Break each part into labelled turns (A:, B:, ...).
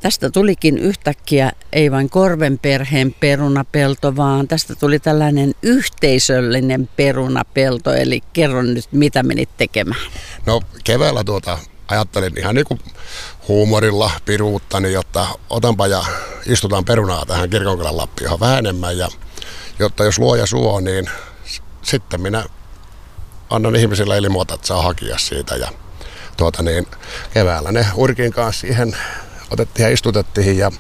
A: Tästä tulikin yhtäkkiä ei vain Korven perheen perunapelto, vaan tästä tuli tällainen yhteisöllinen perunapelto. Eli kerro nyt, mitä menit tekemään.
B: No keväällä ajattelin ihan niin kuin huumorilla piruuttani, jotta otanpa ja istutaan perunaa tähän Kirkonkylän Lappioon vähän enemmän. Ja jotta jos luoja suo, niin sitten minä annan ihmisille ilmoita, että saa hakea siitä. Ja keväällä ne Urkin kanssa siihen otettiin ja istutettiin. Ja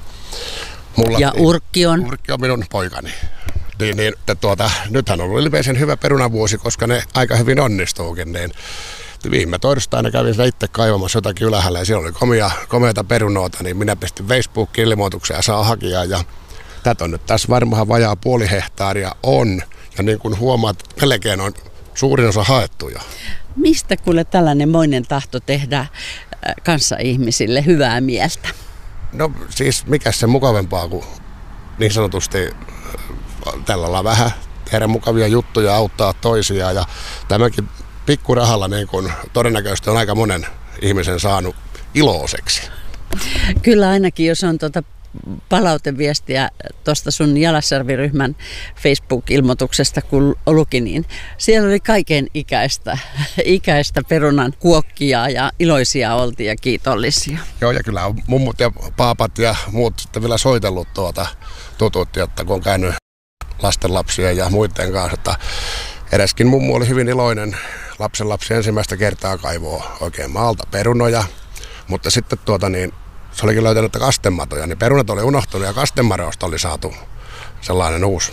A: Urkki on?
B: Urkki on minun poikani. Nythän on ollut ilmeisen hyvä perunavuosi, koska ne aika hyvin onnistuukin. Niin viime torstaina kävin itse kaivamassa jotakin ylhäällä ja siellä oli komeita perunoita, niin minä pistin Facebookin ilmoituksen ja saa hakea. Ja tätä on nyt tässä varmaan vajaa 0,5 hehtaaria on. Ja niin kuin huomaat, melkein on suurin osa haettu jo.
A: Mistä kuule tällainen moinen tahto tehdä kanssaihmisille hyvää mieltä?
B: No siis mikäs se mukavampaa kuin niin sanotusti tällä lailla vähän tehdä mukavia juttuja, auttaa toisiaan. Ja tämäkin pikkurahalla niin kun todennäköisesti on aika monen ihmisen saanut iloiseksi.
A: Kyllä ainakin, jos on palauteviestiä tuosta sun Jalasjärvi-ryhmän Facebook-ilmoituksesta, kun luki, niin siellä oli kaiken ikäistä perunan kuokkia ja iloisia oltiin ja kiitollisia.
B: Joo, ja kyllä on mummut ja paapat ja muut sitten vielä soitellut tutut, jotta kun on käynyt lastenlapsien ja muiden kanssa, että eräskin mummu oli hyvin iloinen. Lapsenlapsi ensimmäistä kertaa kaivoo oikein maalta perunoja, mutta sitten se olikin löytänyt kastematoja, niin perunat oli unohtunut ja kastemarosta oli saatu sellainen uusi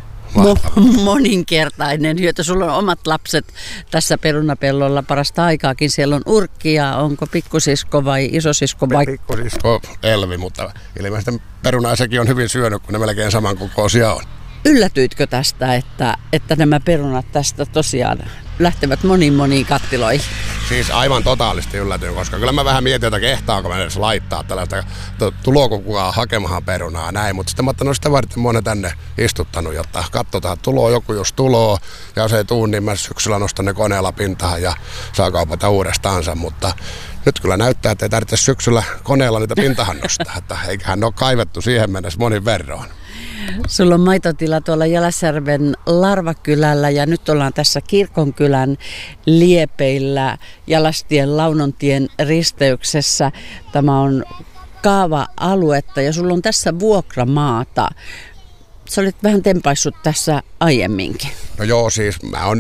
A: moninkertainen hyöty. Sulla on omat lapset tässä perunapellolla parasta aikaakin. Siellä on Urkkia. Onko pikkusisko vai isosisko?
B: Pikkusisko Elvi, mutta ilmeisesti perunaa sekin on hyvin syönyt, kun ne melkein samankokoisia on.
A: Yllätyitkö tästä, että nämä perunat tästä tosiaan lähtevät moniin kattiloihin?
B: Siis aivan totaalisti yllätyin, koska kyllä mä vähän mietin, että kehtaanko mä edes laittaa tällaista, tuloako kukaan hakemahan perunaa näin, mutta sitten mä oon sitä varten mua tänne istuttanut, jotta katsotaan, että tuloo joku, jos tuloo, ja jos ei tuu, niin mä syksyllä nostan ne koneella pintaan ja saa kaupata uudestaansa, mutta nyt kyllä näyttää, että ei tarvitse syksyllä koneella niitä pintahan nostaa, että eiköhän ole kaivettu siihen mennessä monin verroin.
A: Sulla on maitotila tuolla Jalasjärven Larvakylällä ja nyt ollaan tässä Kirkonkylän liepeillä Jalastien Launontien risteyksessä. Tämä on kaava-aluetta ja sulla on tässä vuokramaata. Sä olit vähän tempaissut tässä aiemminkin. No
B: joo, siis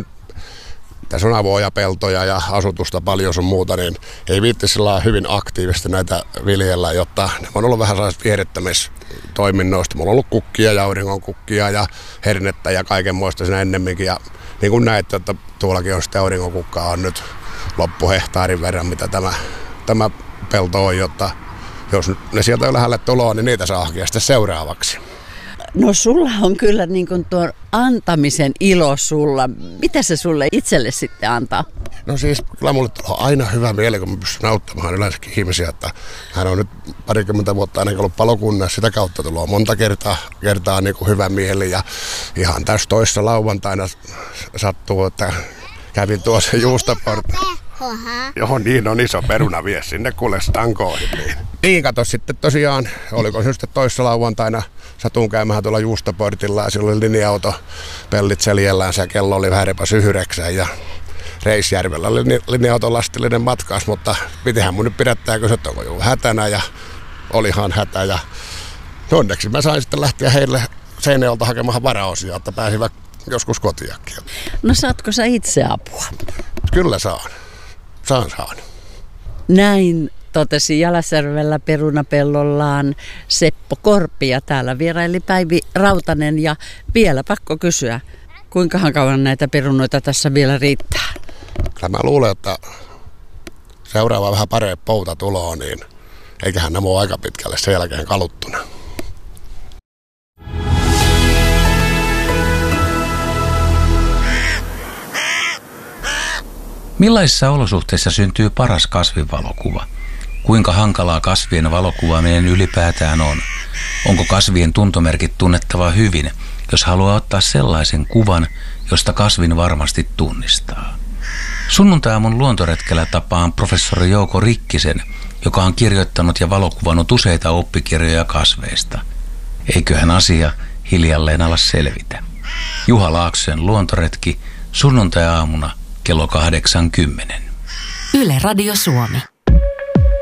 B: tässä on avoja peltoja ja asutusta paljon sun muuta, niin ei viitti sillä hyvin aktiivisesti näitä viljellä, jotta ne on ollut vähän sellaisista viehdyttämistoiminnoista. Mulla on ollut kukkia ja auringonkukkia ja hernettä ja kaikenmoista siinä ennemminkin. Ja niin kuin näette, että tuollakin on sitten auringonkukkaa on nyt loppuhehtaarin verran, mitä tämä pelto on, jotta jos ne sieltä jo lähelle tuloa, niin niitä saa hakea sitten seuraavaksi.
A: No sulla on kyllä niin kuin tuon antamisen ilo sulla. Mitä se sulle itselle sitten antaa?
B: No siis kyllä mulle on aina hyvä mieli, kun mä pystyn auttamaan yleensäkin ihmisiä. Että hän on nyt 20 vuotta ainakin ollut palokunnassa, sitä kautta tullut monta kertaa niin kuin hyvä mieli. Ja ihan tässä toissa lauantaina sattuu, että kävin tuossa juustoportti. Joo, niin on iso peruna vie sinne kuule stankoihin. Niin kato sitten tosiaan, oliko se sitten toissa lauantaina, satun käymään tuolla juustoportilla ja siellä oli linja-auto pellit seljellään ja kello oli vähän repas 9 ja Reisjärvellä oli linja-auton lastillinen matkaus, mutta pitihän mun nyt pidättää kysyä, että onko hätänä ja olihan hätä ja onneksi mä sain sitten lähteä heille Seinäjoelta hakemaan varaosia, että pääsivät joskus kotiakin.
A: No saatko sä itse apua?
B: Kyllä saan. Saan.
A: Näin totesi Jalasjärvellä perunapellollaan Seppo Korpi ja täällä vieraili Päivi Rautanen ja vielä pakko kysyä, kuinkahan kauan näitä perunoita tässä vielä riittää?
B: Kyllä mä luulen, että seuraava vähän parempi pouta tuloa, niin eiköhän nämä ole aika pitkälle sen jälkeen kaluttuna.
C: Millaisissa olosuhteissa syntyy paras kasvinvalokuva? Kuinka hankalaa kasvien valokuvaaminen ylipäätään on? Onko kasvien tuntomerkit tunnettava hyvin, jos haluaa ottaa sellaisen kuvan, josta kasvin varmasti tunnistaa? Sunnuntai-aamun luontoretkellä tapaan professori Jouko Rikkisen, joka on kirjoittanut ja valokuvannut useita oppikirjoja kasveista. Eiköhän asia hiljalleen ala selvitä. Juha Laaksosen luontoretki sunnuntai-aamuna kello 8:10.
D: Yle Radio Suomi.